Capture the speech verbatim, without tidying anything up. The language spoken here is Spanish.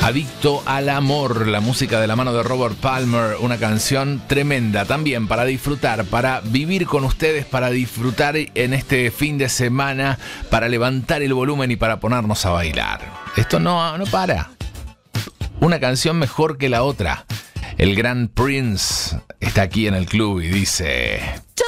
Adicto al amor, la música de la mano de Robert Palmer, una canción tremenda también para disfrutar, para vivir con ustedes, para disfrutar en este fin de semana, para levantar el volumen y para ponernos a bailar. Esto no, no para. Una canción mejor que la otra. El gran Prince está aquí en el club y dice...